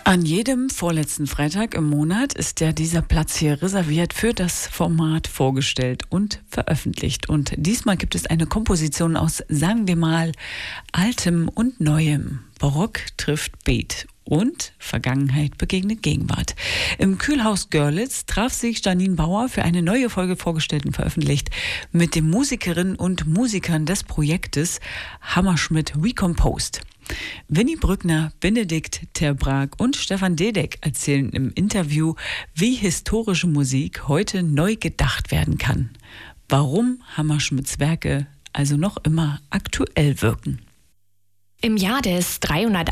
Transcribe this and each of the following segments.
An jedem vorletzten Freitag im Monat ist ja dieser Platz hier reserviert für das Format vorgestellt und veröffentlicht. Und diesmal gibt es eine Komposition aus, sagen wir mal, Altem und Neuem. Barock trifft Beat und Vergangenheit begegnet Gegenwart. Im Kühlhaus Görlitz traf sich Janine Bauer für eine neue Folge vorgestellt und veröffentlicht mit den Musikerinnen und Musikern des Projektes Hammerschmidt Recomposed. Winnie Brückner, Benedikt Terbraak und Stefan Dedek erzählen im Interview, wie historische Musik heute neu gedacht werden kann. Warum Hammerschmidts Werke also noch immer aktuell wirken. Im Jahr des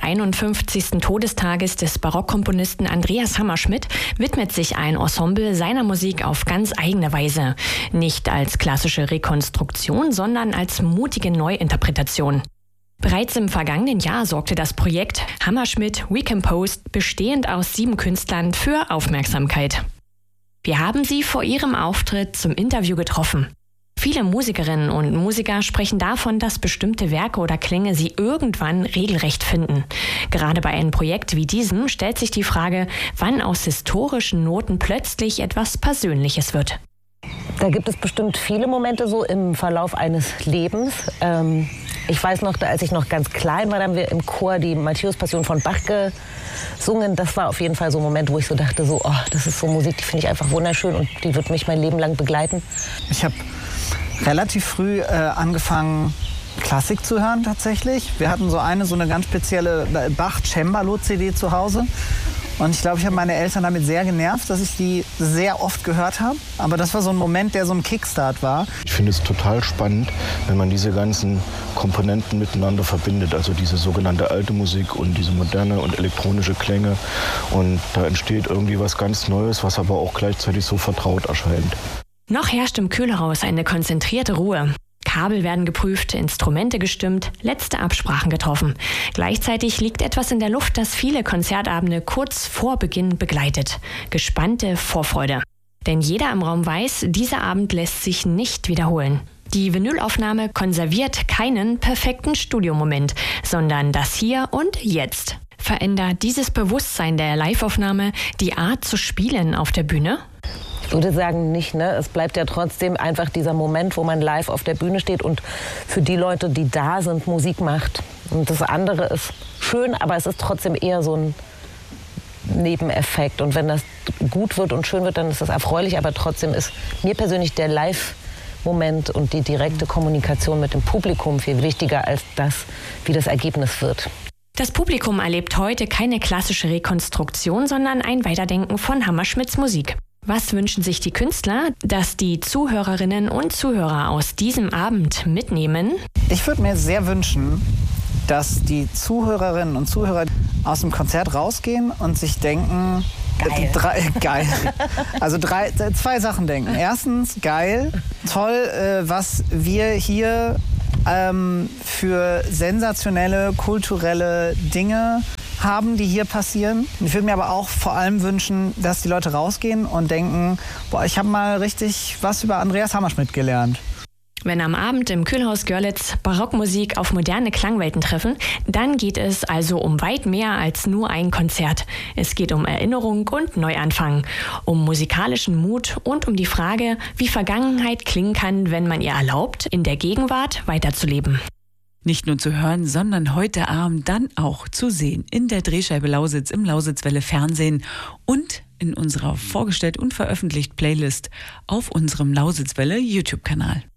351. Todestages des Barockkomponisten Andreas Hammerschmidt widmet sich ein Ensemble seiner Musik auf ganz eigene Weise. Nicht als klassische Rekonstruktion, sondern als mutige Neuinterpretation. Bereits im vergangenen Jahr sorgte das Projekt Hammerschmidt Recomposed, bestehend aus 7 Künstlern, für Aufmerksamkeit. Wir haben sie vor ihrem Auftritt zum Interview getroffen. Viele Musikerinnen und Musiker sprechen davon, dass bestimmte Werke oder Klänge sie irgendwann regelrecht finden. Gerade bei einem Projekt wie diesem stellt sich die Frage, wann aus historischen Noten plötzlich etwas Persönliches wird. Da gibt es bestimmt viele Momente so im Verlauf eines Lebens. Ich weiß noch, als ich noch ganz klein war, da haben wir im Chor die Matthäus-Passion von Bach gesungen. Das war auf jeden Fall so ein Moment, wo ich so dachte, so, oh, das ist so Musik, die finde ich einfach wunderschön und die wird mich mein Leben lang begleiten. Ich habe relativ früh angefangen, Klassik zu hören tatsächlich. Wir hatten so eine ganz spezielle Bach-Cembalo-CD zu Hause. Und ich glaube, ich habe meine Eltern damit sehr genervt, dass ich die sehr oft gehört habe. Aber das war so ein Moment, der so ein Kickstart war. Ich finde es total spannend, wenn man diese ganzen Komponenten miteinander verbindet. Also diese sogenannte alte Musik und diese moderne und elektronische Klänge. Und da entsteht irgendwie was ganz Neues, was aber auch gleichzeitig so vertraut erscheint. Noch herrscht im Kühlhaus eine konzentrierte Ruhe. Kabel werden geprüft, Instrumente gestimmt, letzte Absprachen getroffen. Gleichzeitig liegt etwas in der Luft, das viele Konzertabende kurz vor Beginn begleitet. Gespannte Vorfreude. Denn jeder im Raum weiß, dieser Abend lässt sich nicht wiederholen. Die Vinylaufnahme konserviert keinen perfekten Studiomoment, sondern das Hier und Jetzt. Verändert dieses Bewusstsein der Liveaufnahme die Art zu spielen auf der Bühne? Ich würde sagen nicht, ne? Es bleibt ja trotzdem einfach dieser Moment, wo man live auf der Bühne steht und für die Leute, die da sind, Musik macht. Und das andere ist schön, aber es ist trotzdem eher so ein Nebeneffekt. Und wenn das gut wird und schön wird, dann ist das erfreulich. Aber trotzdem ist mir persönlich der Live-Moment und die direkte Kommunikation mit dem Publikum viel wichtiger als das, wie das Ergebnis wird. Das Publikum erlebt heute keine klassische Rekonstruktion, sondern ein Weiterdenken von Hammerschmidts Musik. Was wünschen sich die Künstler, dass die Zuhörerinnen und Zuhörer aus diesem Abend mitnehmen? Ich würde mir sehr wünschen, dass die Zuhörerinnen und Zuhörer aus dem Konzert rausgehen und sich denken, geil. Also 2 Sachen denken. Erstens, geil, toll, was wir hier für sensationelle, kulturelle Dinge haben, die hier passieren. Ich würde mir aber auch vor allem wünschen, dass die Leute rausgehen und denken, boah, ich habe mal richtig was über Andreas Hammerschmidt gelernt. Wenn am Abend im Kühlhaus Görlitz Barockmusik auf moderne Klangwelten treffen, dann geht es also um weit mehr als nur ein Konzert. Es geht um Erinnerung und Neuanfang, um musikalischen Mut und um die Frage, wie Vergangenheit klingen kann, wenn man ihr erlaubt, in der Gegenwart weiterzuleben. Nicht nur zu hören, sondern heute Abend dann auch zu sehen in der Drehscheibe Lausitz, im Lausitzwelle Fernsehen und in unserer vorgestellt und veröffentlicht Playlist auf unserem Lausitzwelle YouTube-Kanal.